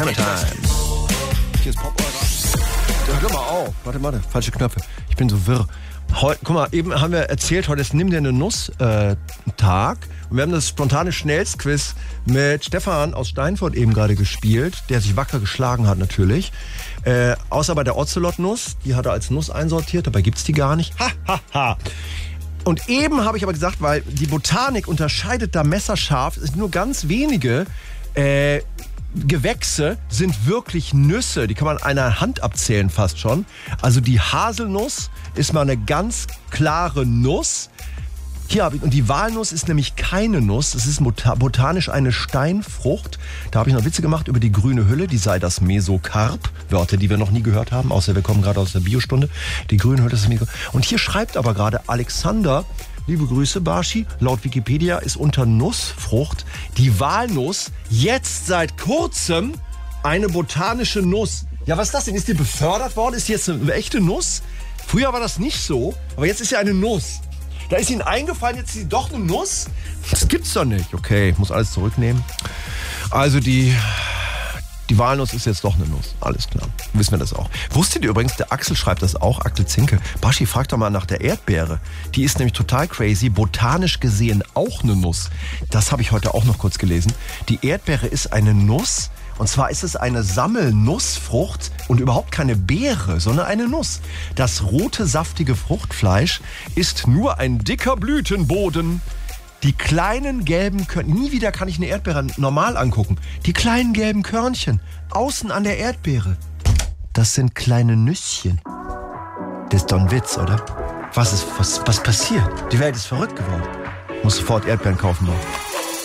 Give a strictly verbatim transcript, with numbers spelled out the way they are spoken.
Hammer Time. Hier ist Pop. Hör mal auf. Warte, warte. Falsche Knöpfe. Ich bin so wirr. Heute, guck mal, eben haben wir erzählt, heute ist Nimm dir eine Nuss-Tag. Äh, und wir haben das spontane Schnellstquiz mit Stefan aus Steinfurt eben gerade gespielt, der sich wacker geschlagen hat natürlich. Äh, außer bei der Ocelot-Nuss, die hat er als Nuss einsortiert, dabei gibt's die gar nicht. Ha, ha, ha. Und eben habe ich aber gesagt, weil die Botanik unterscheidet da messerscharf, es sind nur ganz wenige äh, Gewächse sind wirklich Nüsse, die kann man an einer Hand abzählen fast schon. Also die Haselnuss ist mal eine ganz klare Nuss. Hier habe ich, und die Walnuss ist nämlich keine Nuss, es ist botanisch eine Steinfrucht. Da habe ich noch Witze gemacht über die grüne Hülle, die sei das Mesokarp. Wörter, die wir noch nie gehört haben, außer wir kommen gerade aus der Biostunde. Die grüne Hülle ist das Mesokarp. Und hier schreibt aber gerade Alexander, liebe Grüße, Barschi, laut Wikipedia ist unter Nussfrucht die Walnuss jetzt seit kurzem eine botanische Nuss. Ja, was ist das denn? Ist die befördert worden? Ist die jetzt eine echte Nuss? Früher war das nicht so, aber jetzt ist sie eine Nuss. Da ist ihnen eingefallen, jetzt ist sie doch eine Nuss? Das gibt's doch nicht. Okay, ich muss alles zurücknehmen. Also die, die Walnuss ist jetzt doch eine Nuss. Alles klar. Wissen wir das auch. Wusstet ihr übrigens, der Axel schreibt das auch, Axel Zinke. Baschi, frag doch mal nach der Erdbeere. Die ist nämlich total crazy. Botanisch gesehen auch eine Nuss. Das habe ich heute auch noch kurz gelesen. Die Erdbeere ist eine Nuss. Und zwar ist es eine Sammelnussfrucht und überhaupt keine Beere, sondern eine Nuss. Das rote, saftige Fruchtfleisch ist nur ein dicker Blütenboden. Die kleinen gelben Körnchen, nie wieder kann ich eine Erdbeere normal angucken. Die kleinen gelben Körnchen, außen an der Erdbeere, das sind kleine Nüsschen. Das ist doch ein Witz, oder? Was ist, was, was passiert? Die Welt ist verrückt geworden. Muss sofort Erdbeeren kaufen, doch.